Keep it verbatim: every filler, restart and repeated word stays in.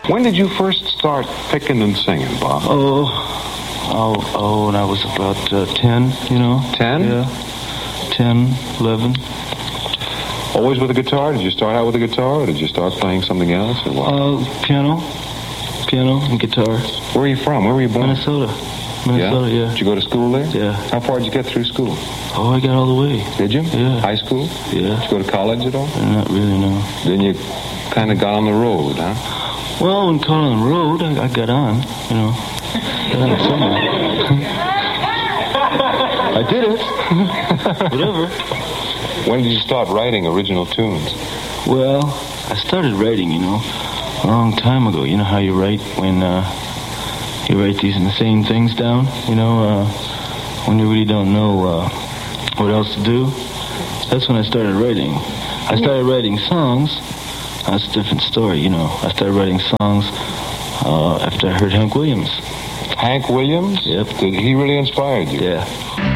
When did you first start picking and singing, Bob? Oh, oh, oh, when I was about uh, ten, you know. ten? Yeah, ten, eleven. Always with a guitar? Did you start out with a guitar, or did you start playing something else, or what? Uh, piano. Piano and guitar. Where are you from? Where were you born? Minnesota. Minnesota, yeah. yeah. Did you go to school there? Yeah. How far did you get through school? Oh, I got all the way. Did you? Yeah. High school? Yeah. Did you go to college at all? Not really, no. Then you kind of got on the road, huh? Well, when caught on the road, I, I got on, you know. Got on somewhere. I did it. Whatever. When did you start writing original tunes? Well, I started writing, you know, a long time ago. You know how you write when uh, you write these insane things down, you know, uh, when you really don't know uh, what else to do? That's when I started writing. I started writing songs. That's a different story, you know. I started writing songs uh, after I heard Hank Williams. Hank Williams? Yep. Did he really inspired you? Yeah.